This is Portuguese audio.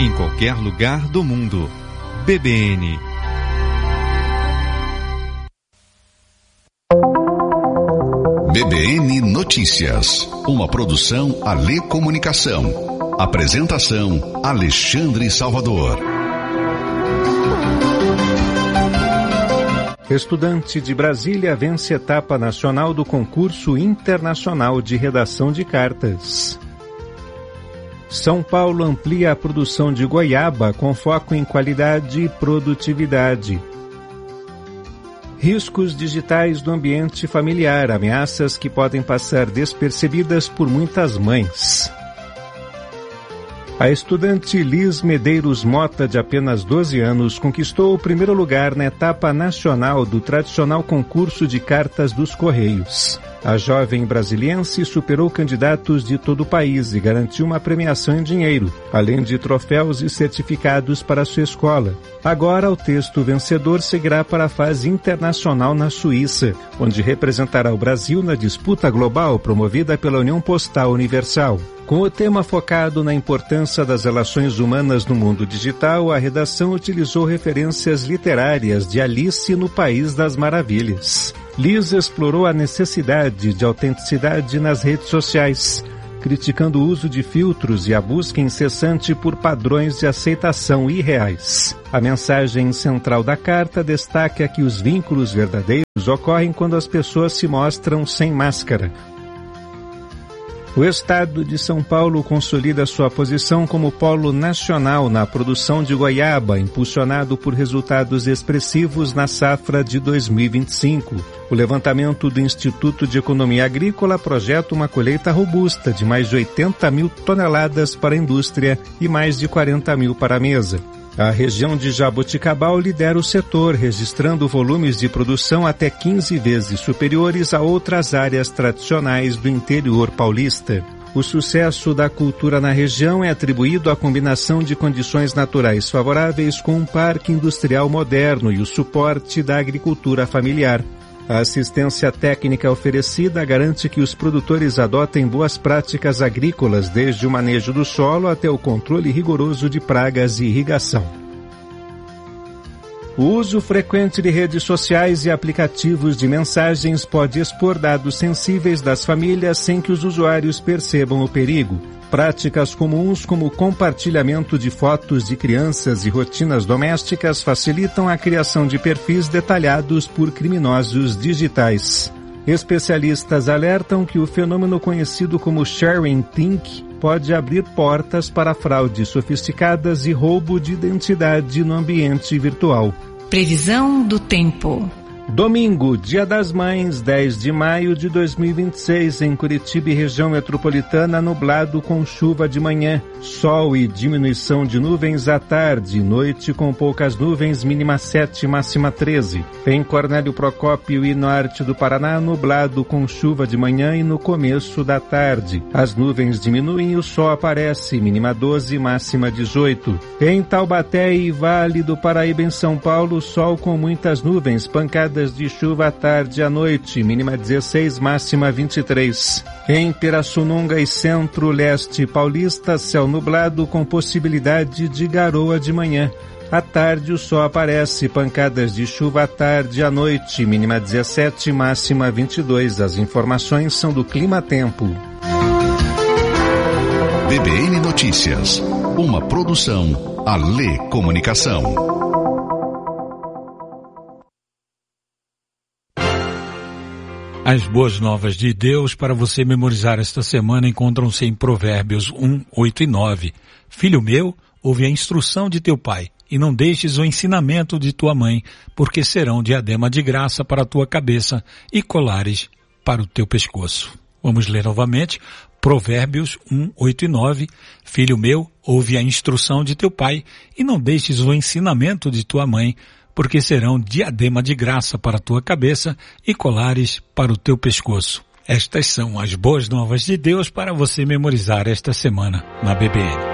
em qualquer lugar do mundo. BBN. BBN Notícias, uma produção Alê Comunicação. Apresentação Alexandre Salvador. Estudante de Brasília vence etapa nacional do concurso internacional de redação de cartas. São Paulo amplia a produção de goiaba com foco em qualidade e produtividade. Riscos digitais do ambiente familiar, ameaças que podem passar despercebidas por muitas mães. A estudante Liz Medeiros Mota, de apenas 12 anos, conquistou o primeiro lugar na etapa nacional do tradicional concurso de cartas dos Correios. A jovem brasiliense superou candidatos de todo o país e garantiu uma premiação em dinheiro, além de troféus e certificados para sua escola. Agora, o texto vencedor seguirá para a fase internacional na Suíça, onde representará o Brasil na disputa global promovida pela União Postal Universal. Com o tema focado na importância das relações humanas no mundo digital, a redação utilizou referências literárias de Alice no País das Maravilhas. Liz explorou a necessidade de autenticidade nas redes sociais, criticando o uso de filtros e a busca incessante por padrões de aceitação irreais. A mensagem central da carta destaca que os vínculos verdadeiros ocorrem quando as pessoas se mostram sem máscara. O estado de São Paulo consolida sua posição como polo nacional na produção de goiaba, impulsionado por resultados expressivos na safra de 2025. O levantamento do Instituto de Economia Agrícola projeta uma colheita robusta de mais de 80 mil toneladas para a indústria e mais de 40 mil para a mesa. A região de Jaboticabal lidera o setor, registrando volumes de produção até 15 vezes superiores a outras áreas tradicionais do interior paulista. O sucesso da cultura na região é atribuído à combinação de condições naturais favoráveis com um parque industrial moderno e o suporte da agricultura familiar. A assistência técnica oferecida garante que os produtores adotem boas práticas agrícolas, desde o manejo do solo até o controle rigoroso de pragas e irrigação. O uso frequente de redes sociais e aplicativos de mensagens pode expor dados sensíveis das famílias sem que os usuários percebam o perigo. Práticas comuns como o compartilhamento de fotos de crianças e rotinas domésticas facilitam a criação de perfis detalhados por criminosos digitais. Especialistas alertam que o fenômeno conhecido como sharing think pode abrir portas para fraudes sofisticadas e roubo de identidade no ambiente virtual. Previsão do tempo. Domingo, Dia das Mães, 10 de maio de 2026, em Curitiba e região metropolitana, nublado com chuva de manhã, sol e diminuição de nuvens à tarde, noite com poucas nuvens, mínima 7, máxima 13. Em Cornélio Procópio e norte do Paraná, nublado com chuva de manhã e no começo da tarde. As nuvens diminuem e o sol aparece, mínima 12, máxima 18. Em Taubaté e Vale do Paraíba, em São Paulo, sol com muitas nuvens, pancadas de chuva à tarde e à noite, mínima 16, máxima 23. Em Pirassununga e centro-leste paulista, céu nublado com possibilidade de garoa de manhã. À tarde o sol aparece, pancadas de chuva à tarde e à noite, mínima 17, máxima 22. As informações são do Clima Tempo. BBN Notícias, uma produção Alê Comunicação. As boas novas de Deus para você memorizar esta semana encontram-se em Provérbios 1, 8 e 9. Filho meu, ouve a instrução de teu pai, e não deixes o ensinamento de tua mãe, porque serão diadema de graça para a tua cabeça e colares para o teu pescoço. Vamos ler novamente. Provérbios 1, 8 e 9. Filho meu, ouve a instrução de teu pai, e não deixes o ensinamento de tua mãe, porque serão diadema de graça para a tua cabeça e colares para o teu pescoço. Estas são as boas novas de Deus para você memorizar esta semana na BBN.